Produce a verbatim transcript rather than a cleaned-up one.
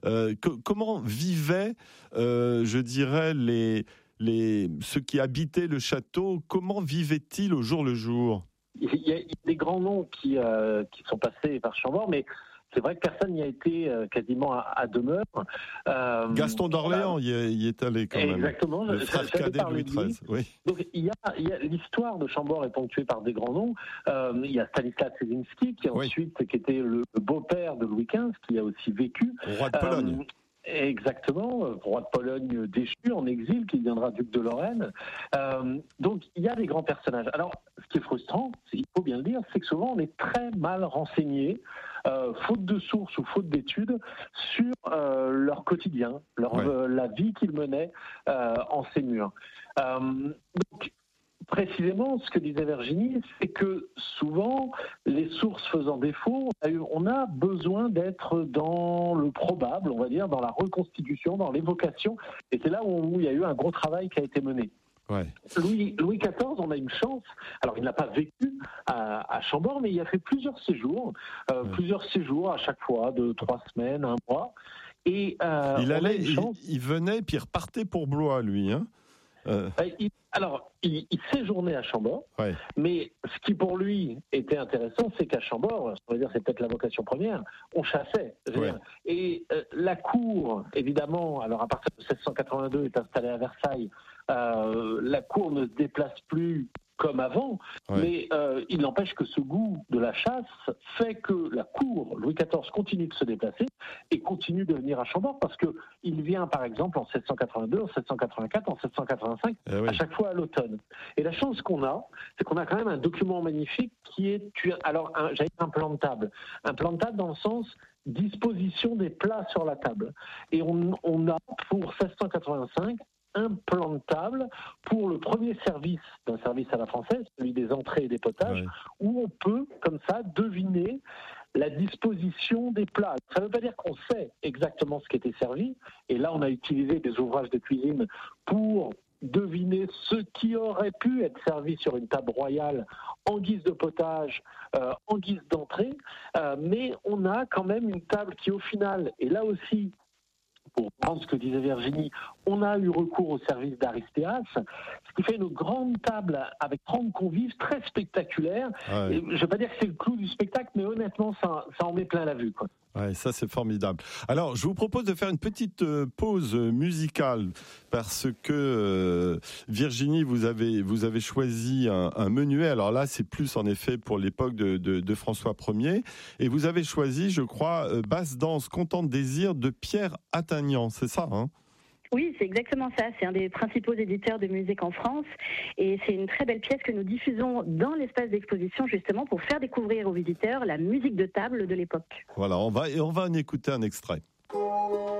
Euh, que, comment vivaient, euh, je dirais, les, les, ceux qui habitaient le château? Comment vivaient-ils au jour le jour? Il y a, il y a des grands noms qui, euh, qui sont passés par Chambord, mais c'est vrai que personne n'y a été euh, quasiment à, à demeure. Euh, Gaston d'Orléans y, est, y est allé quand même. Exactement. Le frère cadet de Louis treize. Oui. Donc il y a, il y a l'histoire de Chambord est ponctuée par des grands noms. Euh, il y a Stanislas Czesinski qui oui. ensuite qui était le beau-père de Louis quinze, qui a aussi vécu. Roi de Pologne. Euh, Exactement, roi de Pologne déchu en exil, qui deviendra duc de Lorraine. Euh, donc il y a des grands personnages. Alors, ce qui est frustrant, il faut bien le dire, c'est que souvent on est très mal renseigné, euh, faute de sources ou faute d'études, sur euh, leur quotidien, leur, ouais. euh, la vie qu'ils menaient euh, en ces murs. Euh, donc, précisément, ce que disait Virginie, c'est que souvent, les sources faisant défaut, on a besoin d'être dans le probable, on va dire, dans la reconstitution, dans l'évocation. Et c'est là où il y a eu un gros travail qui a été mené. Ouais. Louis, Louis quatorze, on a une chance. Alors, il n'a pas vécu à, à Chambord, mais il a fait plusieurs séjours, euh, ouais. plusieurs séjours à chaque fois, de trois semaines, un mois. Et euh, il allait, il, il venait, puis il repartait pour Blois, lui, hein. Euh... Il, alors, il, il séjournait à Chambord, ouais. mais ce qui pour lui était intéressant, c'est qu'à Chambord, on va dire c'est peut-être la vocation première, on chassait. Ouais. Et euh, la cour, évidemment, alors à partir de seize cent quatre-vingt-deux est installée à Versailles, euh, la cour ne se déplace plus comme avant, ouais. mais euh, il n'empêche que ce goût de la chasse fait que la cour, Louis quatorze, continue de se déplacer et continue de venir à Chambord parce que il vient par exemple en sept cent quatre-vingt-deux, en sept cent quatre-vingt-quatre, en sept cent quatre-vingt-cinq, eh oui. à chaque fois à l'automne. Et la chance qu'on a, c'est qu'on a quand même un document magnifique qui est, alors un, j'allais dire un plan de table, un plan de table dans le sens disposition des plats sur la table. Et on, on a pour seize cent quatre-vingt-cinq un plan de table pour le premier service d'un service à la française, celui des entrées et des potages, ouais. où on peut, comme ça, deviner la disposition des plats. Ça ne veut pas dire qu'on sait exactement ce qui était servi, et là on a utilisé des ouvrages de cuisine pour deviner ce qui aurait pu être servi sur une table royale en guise de potage, euh, en guise d'entrée, euh, mais on a quand même une table qui au final, et là aussi, pour prendre ce que disait Virginie, on a eu recours au service d'Aristéas, ce qui fait une grande table avec trente convives très spectaculaire. Ah ouais. Je ne veux pas dire que c'est le clou du spectacle, mais honnêtement, ça, ça en met plein la vue, quoi. Ouais, ça c'est formidable. Alors, je vous propose de faire une petite pause musicale parce que euh, Virginie, vous avez vous avez choisi un, un menuet. Alors là, c'est plus en effet pour l'époque de, de, de François Ier, et vous avez choisi, je crois, euh, Basse danse, Content désir de Pierre Attagnan. C'est ça, hein? Oui, c'est exactement ça. C'est un des principaux éditeurs de musique en France et c'est une très belle pièce que nous diffusons dans l'espace d'exposition justement pour faire découvrir aux visiteurs la musique de table de l'époque. Voilà, on va, on va en écouter un extrait.